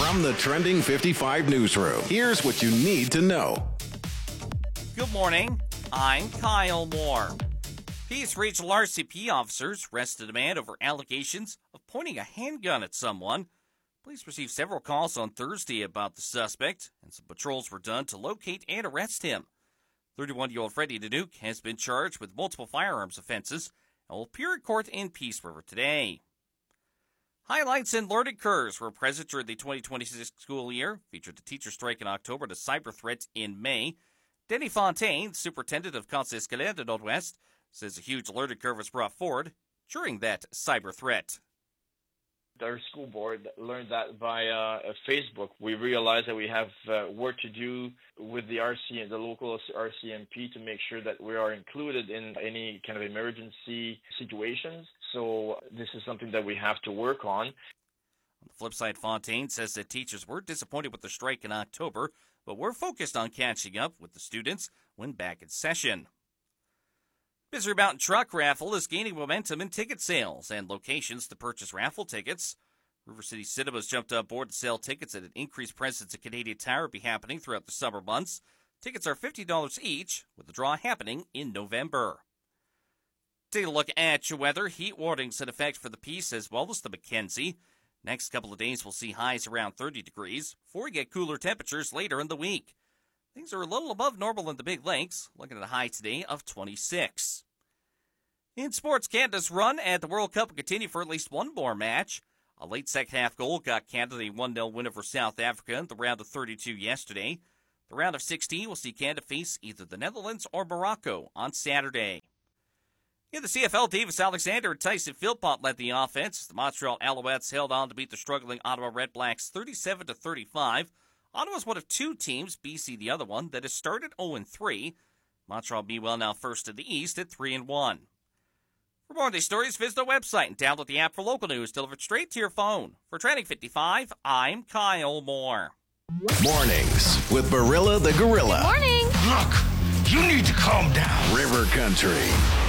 From the Trending 55 newsroom, here's what you need to know. Good morning. I'm Kyle Moore. Peace Regional RCP officers arrested a man over allegations of pointing a handgun at someone. Police received several calls on Thursday about the suspect, and some patrols were done to locate and arrest him. 31-year-old Freddie Danuke has been charged with multiple firearms offenses and will appear in court in Peace River today. Highlights and learning curves were present during the 2026 school year, featured a teacher strike in October and a cyber threat in May. Denny Fontaine, superintendent of Conseil Scolaire de Nord-Ouest, says a huge learning curve was brought forward during that cyber threat. Our school board learned that via Facebook. We realized that we have work to do with the local RCMP to make sure that we are included in any kind of emergency situations. So this is something that we have to work on. On the flip side, Fontaine says that teachers were disappointed with the strike in October, but were focused on catching up with the students when back in session. Misery Mountain Truck Raffle is gaining momentum in ticket sales and locations to purchase raffle tickets. River City Cinemas jumped on board to sell tickets at an increased presence at Canadian Tire will be happening throughout the summer months. Tickets are $50 each, with the draw happening in November. Take a look at your weather. Heat warnings in effect for the Peace as well as the Mackenzie. Next couple of days we'll see highs around 30 degrees before we get cooler temperatures later in the week. Things are a little above normal in the Big Lakes, looking at a high today of 26. In sports, Canada's run at the World Cup will continue for at least one more match. A late second-half goal got Canada a 1-0 win over South Africa in the round of 32 yesterday. The round of 16 will see Canada face either the Netherlands or Morocco on Saturday. In the CFL, Davis Alexander and Tyson Philpott led the offense. The Montreal Alouettes held on to beat the struggling Ottawa Redblacks 37-35. Ottawa's one of two teams, BC the other one, that has started 0-3. Montreal meanwhile now first in the East at 3-1. For more on these stories, visit our website and download the app for local news delivered straight to your phone. For Trending 55, I'm Kyle Moore. Mornings with Barilla the Gorilla. Morning. Look, you need to calm down. River Country.